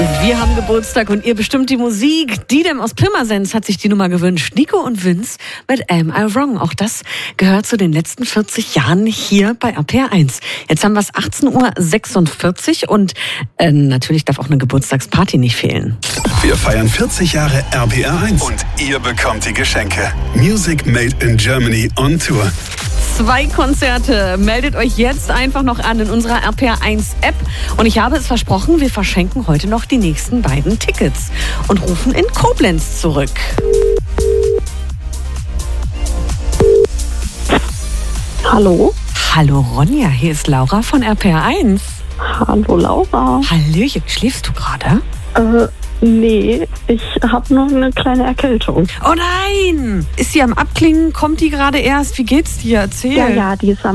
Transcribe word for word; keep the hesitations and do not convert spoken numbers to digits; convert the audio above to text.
Wir haben Geburtstag und ihr bestimmt die Musik. Didem aus Pirmasens hat sich die Nummer gewünscht. Nico und Vince mit Am I Wrong. Auch das gehört zu den letzten vierzig Jahren hier bei R P R eins. Jetzt haben wir es achtzehn Uhr sechsundvierzig und äh, natürlich darf auch eine Geburtstagsparty nicht fehlen. Wir feiern vierzig Jahre R P R eins und ihr bekommt die Geschenke. Music Made in Germany on Tour. Zwei Konzerte. Meldet euch jetzt einfach noch an in unserer R P R eins App. Und ich habe es versprochen, wir verschenken heute noch die nächsten beiden Tickets und rufen in Koblenz zurück. Hallo? Hallo Ronja, hier ist Laura von R P R eins. Hallo Laura. Hallöchen, schläfst du gerade? Äh, nee, ich habe nur eine kleine Erkältung. Oh nein! Ist sie am Abklingen? Kommt die gerade erst? Wie geht's dir? Erzähl. Ja, ja, die ist am